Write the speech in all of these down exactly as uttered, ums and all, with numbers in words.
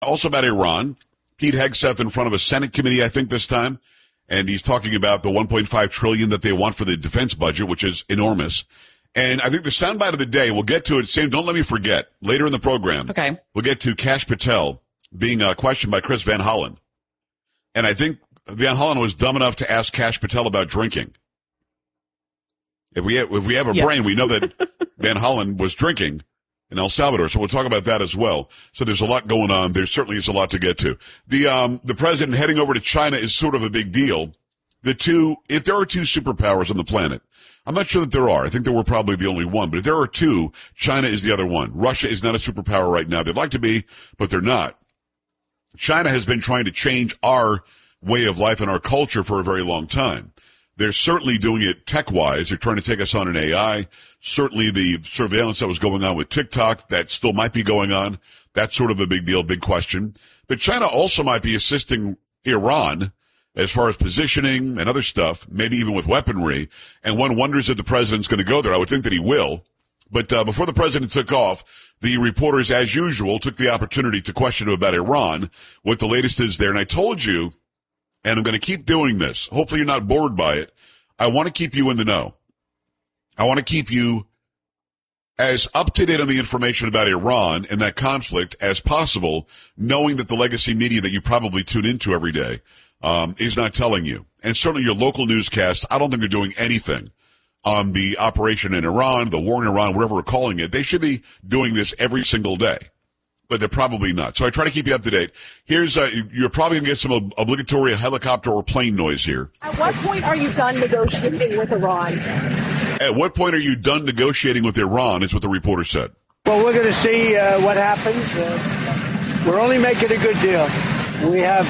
Also about Iran, Pete Hegseth in front of a Senate committee, I think this time, and he's talking about the one point five trillion dollars that they want for the defense budget, which is enormous. And I think the soundbite of the day, we'll get to it. Sam, don't let me forget. Later in the program, okay, we'll get to Kash Patel being uh, questioned by Chris Van Hollen. And I think Van Hollen was dumb enough to ask Kash Patel about drinking. If we have, if we have a yeah. brain, we know that Van Hollen was drinking in El Salvador. So we'll talk about that as well. So there's a lot going on. There certainly is a lot to get to. The, um, the president heading over to China is sort of a big deal. The two, if there are two superpowers on the planet, I'm not sure that there are. I think that we're probably the only one. But if there are two, China is the other one. Russia is not a superpower right now. They'd like to be, but they're not. China has been trying to change our way of life and our culture for a very long time. They're certainly doing it tech-wise. They're trying to take us on in A I. Certainly the surveillance that was going on with TikTok, that still might be going on. That's sort of a big deal, big question. But China also might be assisting Iran as far as positioning and other stuff, maybe even with weaponry. And one wonders if the president's going to go there. I would think that he will. But uh, before the president took off, the reporters, as usual, took the opportunity to question him about Iran, what the latest is there. And I told you, and I'm going to keep doing this. Hopefully you're not bored by it. I want to keep you in the know. I want to keep you as up to date on the information about Iran and that conflict as possible, knowing that the legacy media that you probably tune into every day um, is not telling you. And certainly your local newscasts, I don't think they're doing anything on the operation in Iran, the war in Iran, whatever we're calling it. They should be doing this every single day, but they're probably not. So I try to keep you up to date. Here's, uh, you're probably going to get some ob- obligatory helicopter or plane noise here. At what point are you done negotiating with Iran? At what point are you done negotiating with Iran, is what the reporter said. Well, we're going to see uh, what happens. Uh, we're only making a good deal. We have,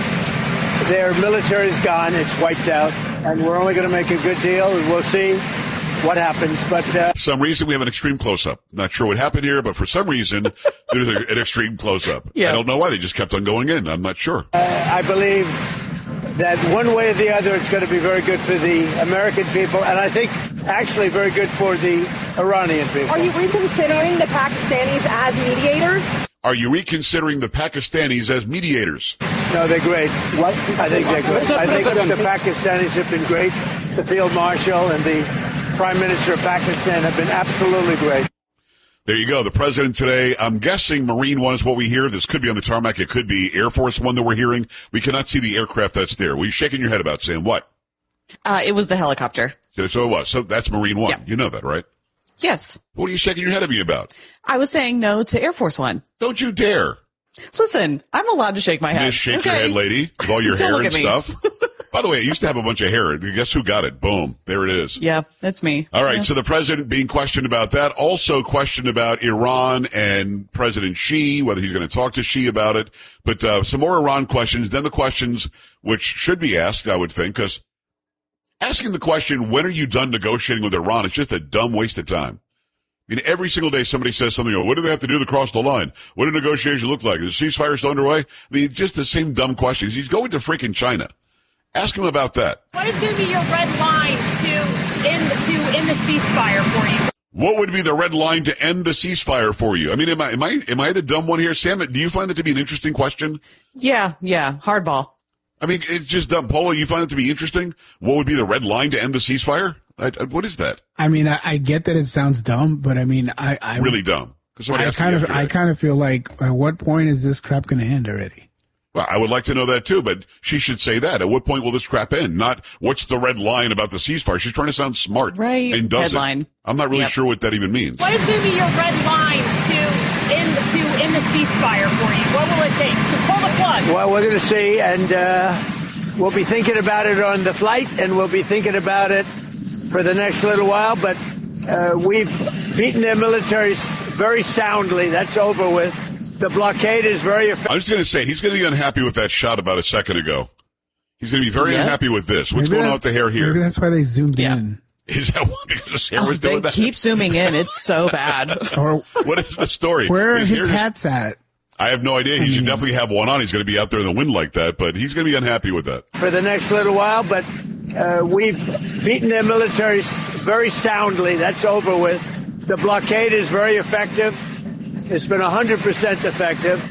their military's gone, it's wiped out, and we're only going to make a good deal, and we'll see what happens. But uh, some reason we have an extreme close-up. Not sure what happened here, but for some reason there's a, an extreme close-up. Yeah. I don't know why they just kept on going in. I'm not sure. Uh, I believe that one way or the other, it's going to be very good for the American people, and I think actually very good for the Iranian people. Are you reconsidering the Pakistanis as mediators? Are you reconsidering the Pakistanis as mediators? No, they're great. What? I think they're great. I think the Pakistanis have been great. The Field Marshal and the Prime Minister of Pakistan have been absolutely great. There you go. The president today, I'm guessing Marine One is what we hear. This could be on the tarmac. It could be Air Force One that we're hearing. We cannot see the aircraft that's there. What are you shaking your head about, saying what? Uh, it was the helicopter. So, so it was. So that's Marine One. Yeah. You know that, right? Yes. What are you shaking your head at me about? I was saying no to Air Force One. Don't you dare. Listen, I'm allowed to shake my head. Just shake okay? your head, lady, with all your Don't hair look and at me. stuff. By the way, I used to have a bunch of hair. Guess who got it? Boom. There it is. Yeah, that's me. All right. Yeah. So the president being questioned about that, also questioned about Iran and President Xi, whether he's going to talk to Xi about it. But uh, some more Iran questions. Then the questions which should be asked, I would think, because asking the question, when are you done negotiating with Iran? It's just a dumb waste of time. I mean, every single day somebody says something, oh, what do they have to do to cross the line? What do negotiations look like? Is the ceasefire still underway? I mean, just the same dumb questions. He's going to freaking China. Ask him about that. What is going to be your red line to end, to end the ceasefire for you? What would be the red line to end the ceasefire for you? I mean, am I, am I, am I the dumb one here? Sam, do you find that to be an interesting question? Yeah, yeah, hardball. I mean, it's just dumb. Polo, you find it to be interesting? What would be the red line to end the ceasefire? I, I, what is that? I mean, I, I get that it sounds dumb, but I mean, I, I really dumb. I kind of, I kind of feel like, at what point is this crap going to end already? Well, I would like to know that too, but she should say that. At what point will this crap end? Not what's the red line about the ceasefire. She's trying to sound smart, right? And does Headline. it. I'm not really Yep. sure what that even means. What is going to be your red line to end, to end the ceasefire for you? What will it take to pull the plug? Well, we're going to see, and uh, we'll be thinking about it on the flight, and we'll be thinking about it for the next little while. But uh, we've beaten their militaries very soundly. That's over with. The blockade is very effective. I was going to say, he's going to be unhappy with that shot about a second ago. He's going to be very Yeah. unhappy with this. What's Maybe going on with the hair here? Maybe that's why they zoomed Yeah. in. Is that why? Because his hair Oh, was they doing that? keep zooming in. It's so bad. Or What is the story? where are his hair just- hats at? I have no idea. He I should mean- definitely have one on. He's going to be out there in the wind like that, but he's going to be unhappy with that. For the next little while, but uh, we've beaten their militaries very soundly. That's over with. The blockade is very effective. It's been one hundred percent effective.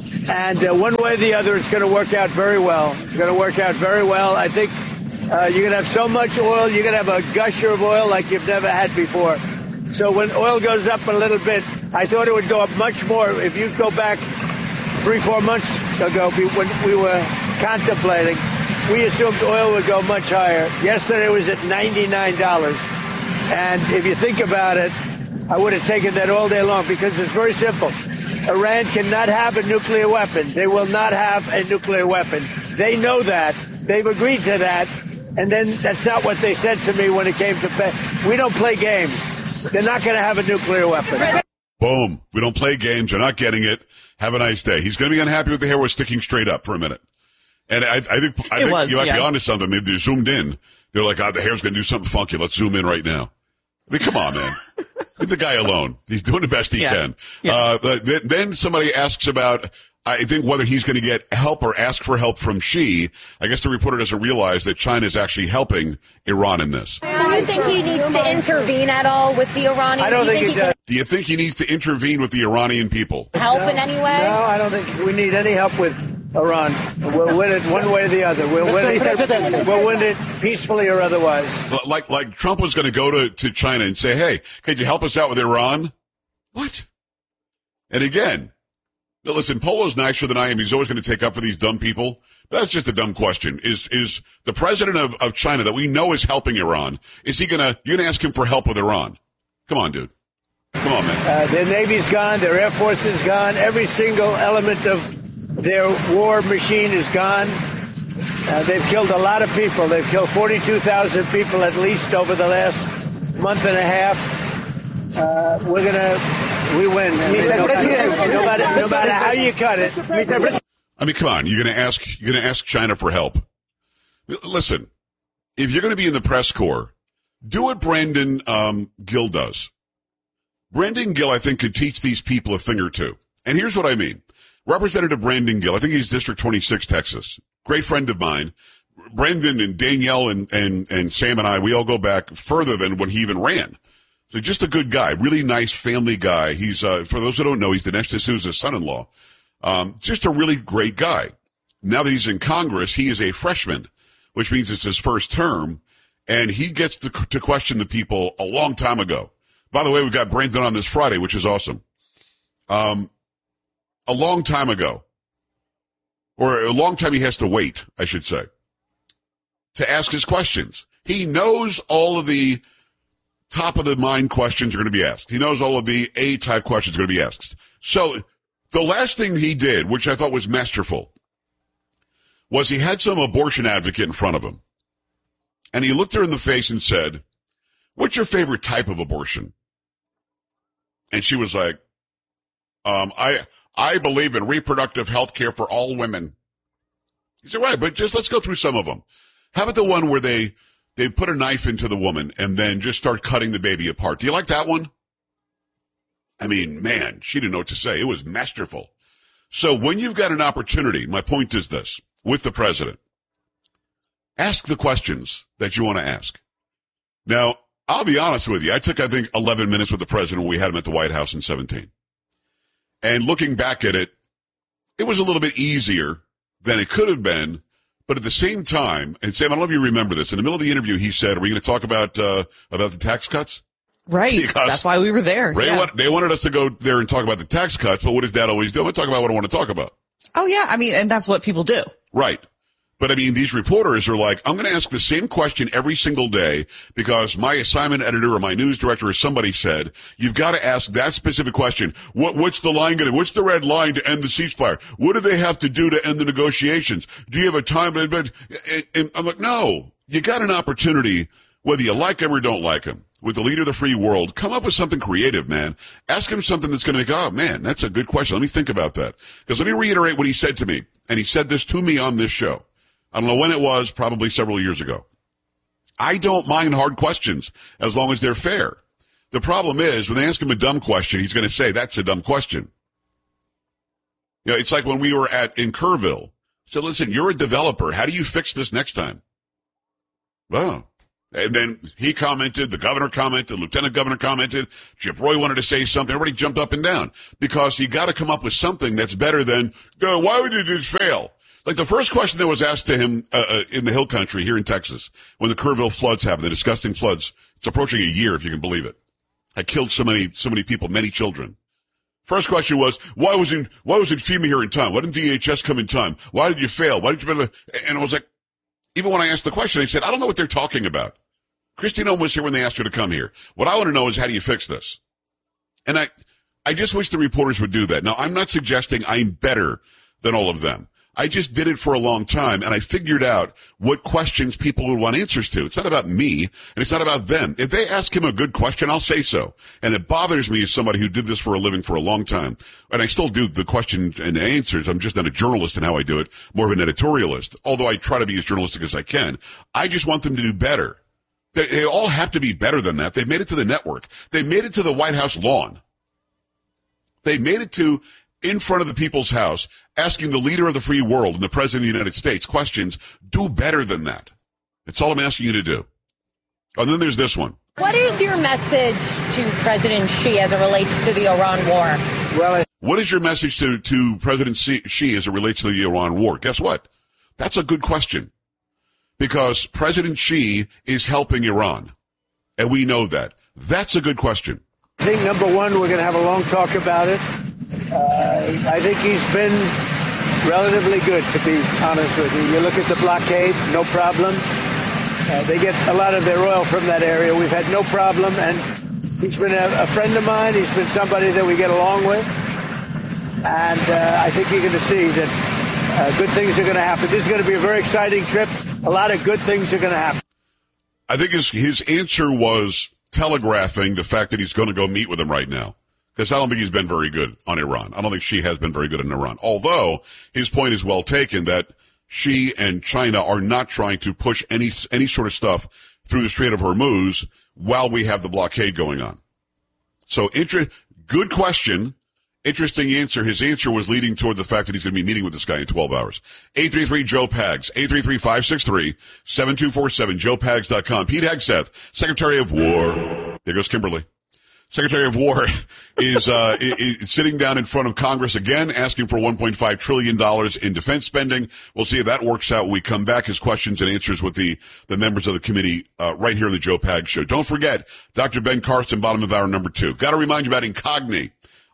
And uh, one way or the other, it's going to work out very well. It's going to work out very well. I think uh, you're going to have so much oil, you're going to have a gusher of oil like you've never had before. So when oil goes up a little bit, I thought it would go up much more. If you go back three, four months ago, when we were contemplating, we assumed oil would go much higher. Yesterday it was at ninety-nine dollars. And if you think about it, I would have taken that all day long because it's very simple. Iran cannot have a nuclear weapon. They will not have a nuclear weapon. They know that. They've agreed to that. And then that's not what they said to me when it came to pay. We don't play games. They're not going to have a nuclear weapon. Boom. We don't play games. You're not getting it. Have a nice day. He's going to be unhappy with the hair was sticking straight up for a minute. And I, I think, I think was, you might yeah. be onto something. Maybe they zoomed in. They're like, oh, the hair's going to do something funky. Let's zoom in right now. I mean, come on, man. Leave the guy alone. He's doing the best he yeah. can. Yeah. Uh, but then somebody asks about, I think, whether he's going to get help or ask for help from Xi. I guess the reporter doesn't realize that China is actually helping Iran in this. Do you think he needs to intervene at all with the Iranians? I don't do you think think he does. Do you think he needs to intervene with the Iranian people? can help No, in any way? No, I don't think we need any help with Iran. We'll win it one way or the other. We'll win it, we'll win it peacefully or otherwise. Like, like Trump was going to go to, to China and say, hey, could you help us out with Iran? What? And again, listen, Polo's nicer than I am. He's always going to take up for these dumb people. That's just a dumb question. Is, is the president of, of China that we know is helping Iran, is he going to, you're going to ask him for help with Iran? Come on, dude. Come on, man. Uh, their Navy's gone. Their Air Force is gone. Every single element of their war machine is gone. Uh, they've killed a lot of people. They've killed forty-two thousand people at least over the last month and a half. Uh, we're going to, we win. No, no, matter, no matter how you cut it. I mean, come on. You're going to ask, you're going to ask China for help. Listen, if you're going to be in the press corps, do what Brandon um, Gill does. Brandon Gill, I think, could teach these people a thing or two. And here's what I mean. Representative Brandon Gill, I think he's District twenty-six, Texas. Great friend of mine. Brandon and Danielle and, and, and Sam and I, we all go back further than when he even ran. So just a good guy, really nice family guy. He's, uh, for those who don't know, he's Dinesh D'Souza's son-in-law. Um, just a really great guy. Now that he's in Congress, he is a freshman, which means it's his first term, and he gets to, to question the people a long time ago. By the way, we've got Brandon on this Friday, which is awesome. Um, a long time ago, or a long time he has to wait, I should say, to ask his questions. He knows all of the top of the mind questions are going to be asked. He knows all of the A-type questions are going to be asked. So the last thing he did, which I thought was masterful, was he had some abortion advocate in front of him. And he looked her in the face and said, what's your favorite type of abortion? And she was like, um, I, I believe in reproductive health care for all women. He said, right, but just let's go through some of them. How about the one where they, they put a knife into the woman and then just start cutting the baby apart? Do you like that one? I mean, man, she didn't know what to say. It was masterful. So when you've got an opportunity, my point is this, with the president, ask the questions that you want to ask. Now, I'll be honest with you. I took, I think, eleven minutes with the president when we had him at the White House in seventeen. And looking back at it, it was a little bit easier than it could have been. But at the same time, and Sam, I don't know if you remember this, in the middle of the interview, he said, are we going to talk about uh, about the tax cuts? Right. Because that's why we were there. They, yeah. want, they wanted us to go there and talk about the tax cuts, but what does Dad always do? I'm going to talk about what I want to talk about. Oh, yeah. I mean, and that's what people do. Right. But I mean, these reporters are like, I'm going to ask the same question every single day because my assignment editor or my news director or somebody said, you've got to ask that specific question. What, what's the line going to, what's the red line to end the ceasefire? What do they have to do to end the negotiations? Do you have a time? And I'm like, no, you got an opportunity, whether you like him or don't like him, with the leader of the free world, come up with something creative, man. Ask him something that's going to make, oh man, that's a good question. Let me think about that. Because let me reiterate what he said to me. And he said this to me on this show. I don't know when it was, probably several years ago. I don't mind hard questions as long as they're fair. The problem is when they ask him a dumb question, he's going to say, that's a dumb question. You know, it's like when we were at, in Kerrville. So listen, you're a developer. How do you fix this next time? Well, And then he commented, the governor commented, the lieutenant governor commented, Chip Roy wanted to say something. Everybody jumped up and down because you got to come up with something that's better than, uh, why would you just fail? Like the first question that was asked to him uh, uh, in the Hill Country here in Texas when the Kerrville floods happened, the disgusting floods, it's approaching a year if you can believe it. I killed so many, so many people, many children. First question was, why wasn't, why wasn't FEMA here in time? Why didn't D H S come in time? Why did you fail? Why did you, and I was like, even when I asked the question, I said, I don't know what they're talking about. Kristi Noem was here when they asked her to come here. What I want to know is, how do you fix this? And I, I just wish the reporters would do that. Now, I'm not suggesting I'm better than all of them. I just did it for a long time, and I figured out what questions people would want answers to. It's not about me, and it's not about them. If they ask him a good question, I'll say so. And it bothers me as somebody who did this for a living for a long time. And I still do the questions and answers. I'm just not a journalist in how I do it, more of an editorialist, although I try to be as journalistic as I can. I just want them to do better. They, they all have to be better than that. They've made it to the network. They made it to the White House lawn. They made it to in front of the people's house, asking the leader of the free world and the president of the United States questions. Do better than that. That's all I'm asking you to do. And then there's this one. What is your message to President Xi as it relates to the Iran war? Well, I- What is your message to, to President Xi as it relates to the Iran war? Guess what? That's a good question. Because President Xi is helping Iran. And we know that. That's a good question. I think, number one, we're going to have a long talk about it. Uh, I think he's been relatively good, to be honest with you. You look at the blockade, no problem. Uh, they get a lot of their oil from that area. We've had no problem, and he's been a, a friend of mine. He's been somebody that we get along with. And uh, I think you're going to see that uh, good things are going to happen. This is going to be a very exciting trip. A lot of good things are going to happen. I think his, his answer was telegraphing the fact that he's going to go meet with him right now. Because I don't think he's been very good on Iran. I don't think Xi has been very good on Iran. Although his point is well taken that Xi and China are not trying to push any any sort of stuff through the Strait of Hormuz while we have the blockade going on. So, inter- good question. Interesting answer. His answer was leading toward the fact that he's going to be meeting with this guy in twelve hours. eight three three Joe Pags. eight three three, five six three, seven two four seven. joe pags dot com. Pete Hegseth, Secretary of War. There goes Kimberly. Secretary of War is, uh, is sitting down in front of Congress again, asking for one point five trillion dollars in defense spending. We'll see if that works out when we come back. His questions and answers with the, the members of the committee, uh, right here on the Joe Pags Show. Don't forget, Doctor Ben Carson, bottom of hour number two. Got to remind you about Incogni.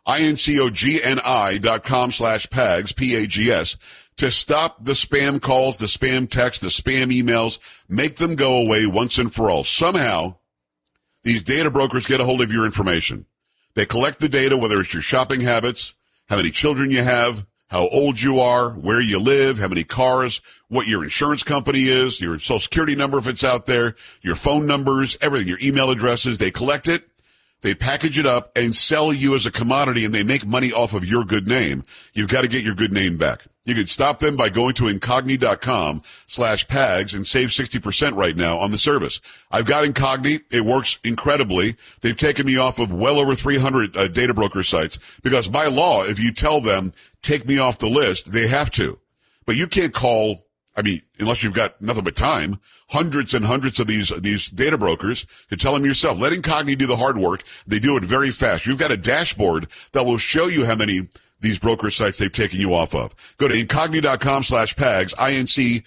I-N-C-O-G-N-I dot com slash Pags, P A G S, to stop the spam calls, the spam texts, the spam emails. Make them go away once and for all. Somehow, these data brokers get a hold of your information. They collect the data, whether it's your shopping habits, how many children you have, how old you are, where you live, how many cars, what your insurance company is, your social security number if it's out there, your phone numbers, everything, your email addresses. They collect it, they package it up, and sell you as a commodity, and they make money off of your good name. You've got to get your good name back. You can stop them by going to Incogni dot com slash Pags and save sixty percent right now on the service. I've got Incogni. It works incredibly. They've taken me off of well over three hundred uh, data broker sites because by law, if you tell them, take me off the list, they have to. But you can't call, I mean, unless you've got nothing but time, hundreds and hundreds of these these data brokers to tell them yourself. Let Incogni do the hard work. They do it very fast. You've got a dashboard that will show you how many these broker sites they've taken you off of. Go to Incogni dot com slash Pags, I N C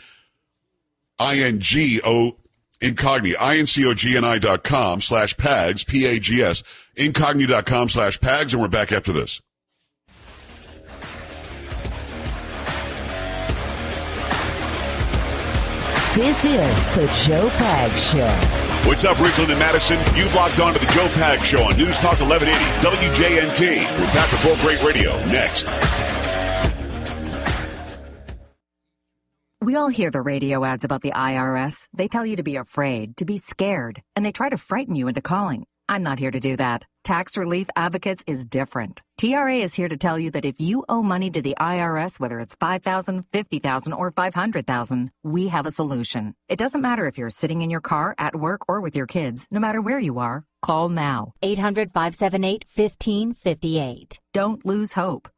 I N G O, Incogni, I N C O G N I dot com slash Pags, P A G S, Incogni dot com slash Pags, and we're back after this. This is the Joe Pags Show. What's up, Richland and Madison? You've logged on to the Joe Pags Show on News Talk eleven eighty W J N T. We're back with more great radio next. We all hear the radio ads about the I R S. They tell you to be afraid, to be scared, and they try to frighten you into calling. I'm not here to do that. Tax Relief Advocates is different. T R A is here to tell you that if you owe money to the I R S, whether it's five thousand dollars, fifty thousand dollars, or five hundred thousand dollars, we have a solution. It doesn't matter if you're sitting in your car, at work, or with your kids. No matter where you are, call now. eight hundred, five seven eight, one five five eight. Don't lose hope.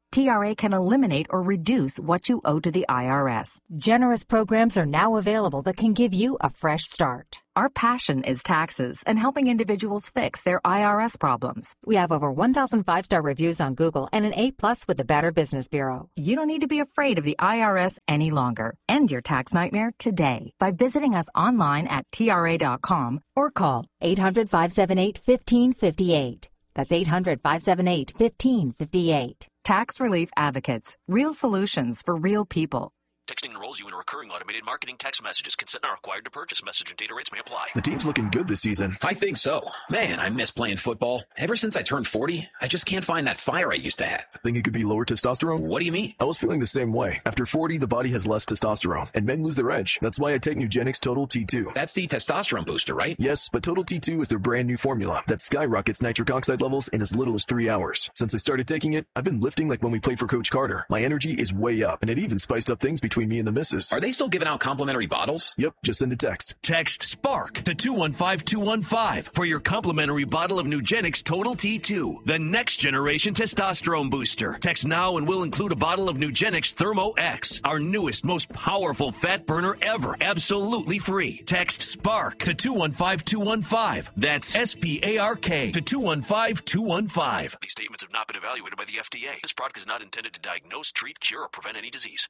T R A can eliminate or reduce what you owe to the I R S. Generous programs are now available that can give you a fresh start. Our passion is taxes and helping individuals fix their I R S problems. We have over one thousand five-star reviews on Google and an A plus with the Better Business Bureau. You don't need to be afraid of the I R S any longer. End your tax nightmare today by visiting us online at T R A dot com Or call eight hundred, five seven eight, one five five eight. That's eight hundred, five seven eight, one five five eight. Tax Relief Advocates. Real solutions for real people. Texting enrolls you in a recurring automated marketing text messages. Consent not required to purchase. Message and data rates may apply. The team's looking good this season. I think so. Man, I miss playing football. Ever since I turned forty, I just can't find that fire I used to have. Think it could be lower testosterone? What do you mean? I was feeling the same way. After forty, the body has less testosterone, and men lose their edge. That's why I take Nugenix Total T two. That's the testosterone booster, right? Yes, but Total T two is their brand new formula that skyrockets nitric oxide levels in as little as three hours. Since I started taking it, I've been lifting like when we played for Coach Carter. My energy is way up, and it even spiced up things between me and the missus. Are they still giving out complimentary bottles? Yep, just send a text. Text SPARK to two one five two one five for your complimentary bottle of Nugenix Total T two, the next generation testosterone booster. Text now and we'll include a bottle of Nugenix Thermo X, our newest, most powerful fat burner ever, absolutely free. Text SPARK to two one five two one five. That's S P A R K to two one five two one five. These statements have not been evaluated by the F D A. This product is not intended to diagnose, treat, cure, or prevent any disease.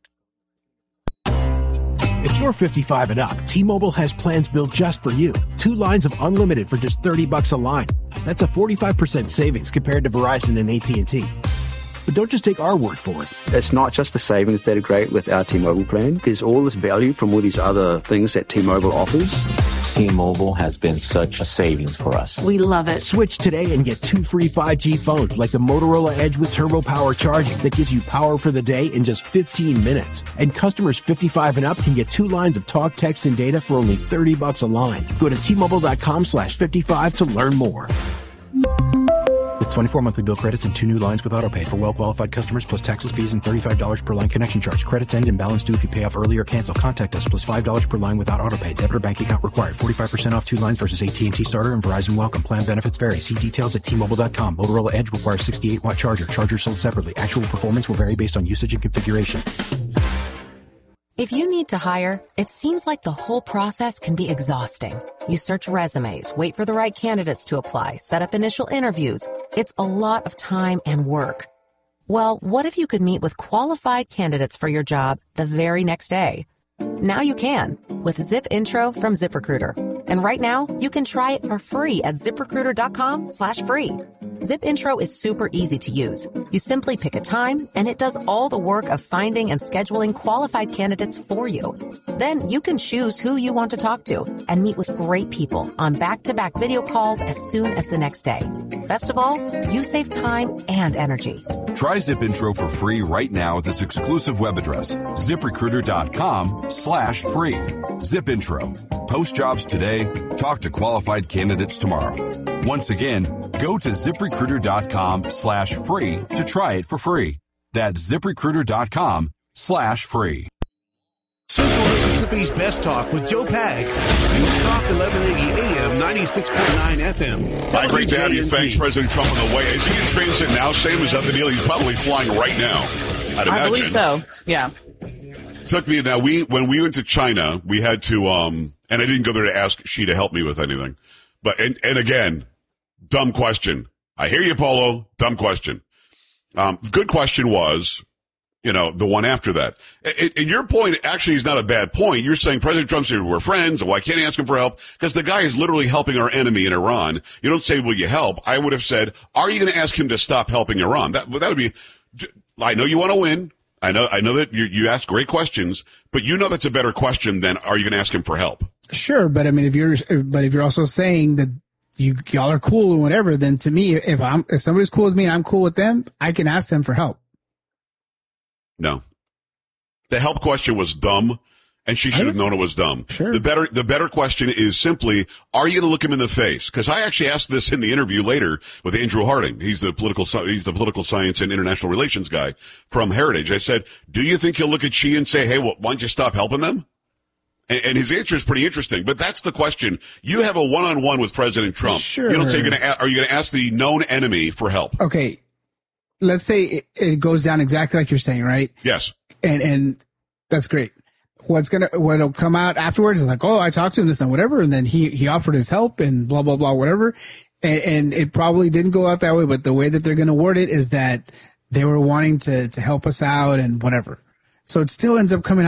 If you're fifty-five and up, T-Mobile has plans built just for you. Two lines of unlimited for just thirty bucks a line. That's a forty-five percent savings compared to Verizon and A T and T. But don't just take our word for it. It's not just the savings that are great with our T-Mobile plan. There's all this value from all these other things that T-Mobile offers. T-Mobile has been such a savings for us. We love it. Switch today and get two free five G phones like the Motorola Edge with Turbo Power charging that gives you power for the day in just fifteen minutes. And customers fifty-five and up can get two lines of talk, text, and data for only thirty bucks a line. Go to T-Mobile.com slash 55 to learn more. With twenty-four monthly bill credits and two new lines with autopay for well-qualified customers plus taxes, fees, and thirty-five dollars per line connection charge. Credits end and balance due if you pay off early or cancel. Contact us plus five dollars per line without autopay. Debit or bank account required. forty-five percent off two lines versus A T and T Starter and Verizon Welcome. Plan benefits vary. See details at T Mobile dot com. Motorola Edge requires sixty-eight watt charger. Charger sold separately. Actual performance will vary based on usage and configuration. If you need to hire, it seems like the whole process can be exhausting. You search resumes, wait for the right candidates to apply, set up initial interviews. It's a lot of time and work. Well, what if you could meet with qualified candidates for your job the very next day? Now you can with Zip Intro from ZipRecruiter. And right now, you can try it for free at ZipRecruiter.com slash free. Zip Intro is super easy to use. You simply pick a time, and it does all the work of finding and scheduling qualified candidates for you. Then you can choose who you want to talk to and meet with great people on back-to-back video calls as soon as the next day. Best of all, you save time and energy. Try Zip Intro for free right now at this exclusive web address, ZipRecruiter.com slash free. Zip Intro. Post jobs today. Talk to qualified candidates tomorrow. Once again, go to ZipRecruiter.com slash free to try it for free. That's ZipRecruiter.com slash free. Central Mississippi's Best Talk with Joe Pags. News Talk eleven eighty A M, ninety-six point nine F M. Hi, great to have you. Thanks, President Trump, on the way. Is he in transit now? Sam, is that the deal? He's probably flying right now, I'd imagine. I believe so, yeah. Took me, now we, when we went to China, we had to, um, and I didn't go there to ask she to help me with anything. But, and, and again, dumb question. I hear you, Polo. Dumb question. Um, good question was, you know, the one after that. And, and your point actually is not a bad point. You're saying President Trump said we're friends, and why can't I ask him for help? Because the guy is literally helping our enemy in Iran. You don't say, will you help? I would have said, are you going to ask him to stop helping Iran? That, that would be, I know you want to win. I know, I know that you, you ask great questions, but you know that's a better question than are you going to ask him for help? Sure, but I mean, if you're, but if you're also saying that you y'all are cool or whatever, then to me, if I'm if somebody's cool with me and I'm cool with them, I can ask them for help. No, the help question was dumb, and she should have known it was dumb. Sure. The better the better question is simply, are you going to look him in the face? Because I actually asked this in the interview later with Andrew Harding. He's the political he's the political science and international relations guy from Heritage. I said, do you think he'll look at Xi and say, hey, well, why don't you stop helping them? And his answer is pretty interesting, but that's the question. You have a one-on-one with President Trump. Sure. You don't say, you're gonna, are you going to ask the known enemy for help? Okay. let's say it, it goes down exactly like you're saying, right? Yes. And, and that's great. What's going to, what'll come out afterwards is like, oh, I talked to him this and whatever. And then he, he offered his help and blah, blah, blah, whatever. And, and it probably didn't go out that way, but the way that they're going to word it is that they were wanting to, to help us out and whatever. So it still ends up coming